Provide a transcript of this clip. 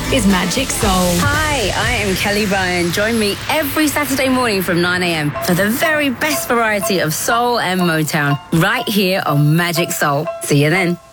is Magic Soul. Hi, I am Kelly Ryan. Join me every Saturday morning from 9 a.m. for the very best variety of soul and Motown right here on Magic Soul. See you then.